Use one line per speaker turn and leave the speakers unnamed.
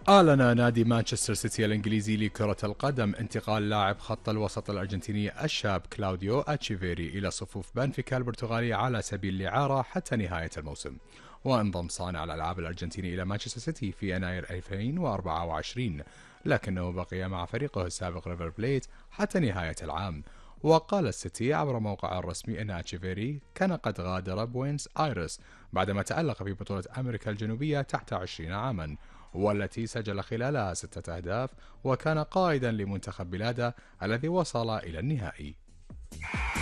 أعلن نادي مانشستر سيتي الإنجليزي لكرة القدم انتقال لاعب خط الوسط الأرجنتيني الشاب كلاوديو أتشيفيري إلى صفوف بنفيكا البرتغالي على سبيل الإعارة حتى نهاية الموسم. وانضم صانع الألعاب الأرجنتيني إلى مانشستر سيتي في يناير 2024، لكنه بقي مع فريقه السابق ريفر بليت حتى نهاية العام. وقال السيتي عبر موقعه الرسمي أن أتشيفيري كان قد غادر بوينس آيرس بعدما تألق في بطولة أمريكا الجنوبية تحت 20 عاما، والتي سجل خلالها 6 أهداف، وكان قائدا لمنتخب بلاده الذي وصل إلى النهائي.